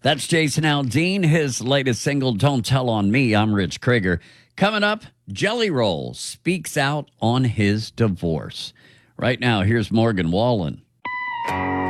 That's Jason Aldean. His latest single, Don't Tell on Me. I'm Rich Krieger. Coming up, Jelly Roll speaks out on his divorce. Right now, here's Morgan Wallen.